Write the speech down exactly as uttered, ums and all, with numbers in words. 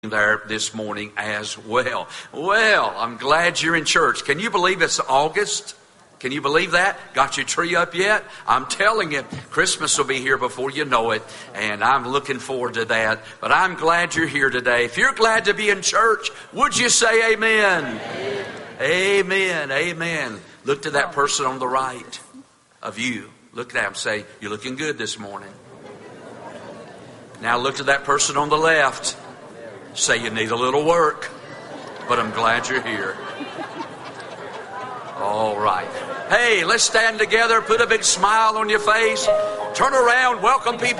there this morning as well. Well, I'm glad you're in church. Can you believe it's August? Can you believe that? Got your tree up yet? I'm telling you, Christmas will be here before you know it, and I'm looking forward to that. But I'm glad you're here today. If you're glad to be in church, would you say amen? Amen. Amen. Amen. Look to that person on the right of you. Look at them and say, you're looking good this morning. Now look to that person on the left. Say you need a little work, but I'm glad you're here. All right. Hey, let's stand together. Put a big smile on your face. Turn around. Welcome people.